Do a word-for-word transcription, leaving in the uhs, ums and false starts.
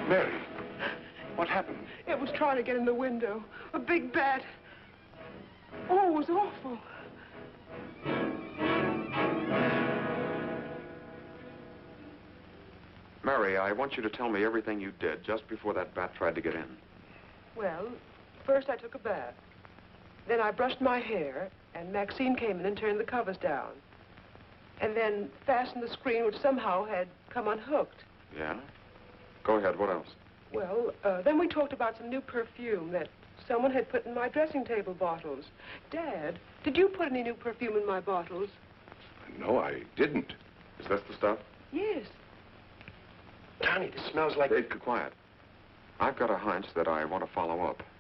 Mary, what happened? It was trying to get in the window. A big bat. Oh, it was awful. Mary, I want you to tell me everything you did just before that bat tried to get in. Well, first I took a bath. Then I brushed my hair, and Maxine came in and turned the covers down. And then fastened the screen, which somehow had come unhooked. Yeah? Go ahead, what else? Well, uh, then we talked about some new perfume that someone had put in my dressing table bottles. Dad, did you put any new perfume in my bottles? No, I didn't. Is this the stuff? Yes. Connie, this smells like... Hey, quiet. I've got a hunch that I want to follow up.